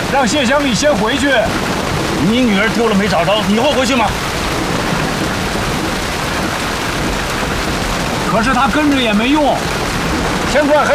让谢小米先回去。 你女儿丢了没找着，你会回去吗？ 可是他跟着也没用，天快黑